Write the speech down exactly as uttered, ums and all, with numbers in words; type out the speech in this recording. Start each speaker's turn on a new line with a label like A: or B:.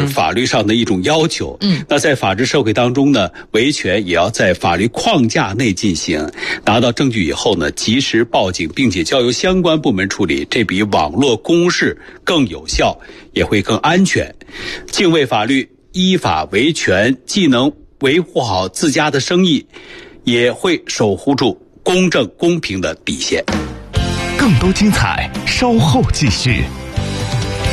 A: 法律上的一种要求。
B: 嗯，
A: 那在法治社会当中呢，维权也要在法律框架内进行，拿到证据以后呢，及时报警，并且交由相关部门处理，这比网络公示更有效，也会更安全。敬畏法律，依法维权，既能维护好自家的生意，也会守护住公正公平的底线。
C: 更多精彩，稍后继续。